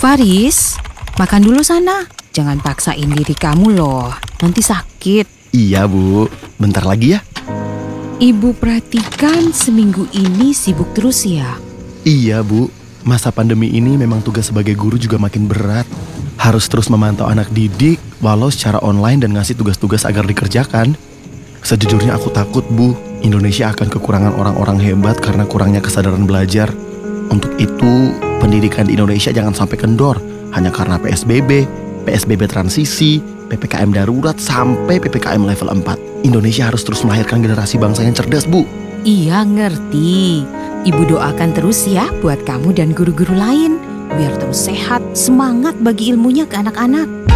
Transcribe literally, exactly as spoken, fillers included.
Faris, makan dulu sana. Jangan paksain diri kamu loh, nanti sakit. Iya Bu, bentar lagi ya. Ibu perhatikan seminggu ini sibuk terus ya? Iya Bu, masa pandemi ini memang tugas sebagai guru juga makin berat. Harus terus memantau anak didik, walau secara online dan ngasih tugas-tugas agar dikerjakan. Sejujurnya aku takut Bu, Indonesia akan kekurangan orang-orang hebat karena kurangnya kesadaran belajar. Untuk itu, pendidikan di Indonesia jangan sampai kendor, hanya karena P S B B, P S B B transisi, P P K M darurat, sampai P P K M level empat. Indonesia harus terus melahirkan generasi bangsa yang cerdas Bu. Iya ngerti. Ibu doakan terus ya buat kamu dan guru-guru lain. Biar terus sehat, semangat bagi ilmunya ke anak-anak.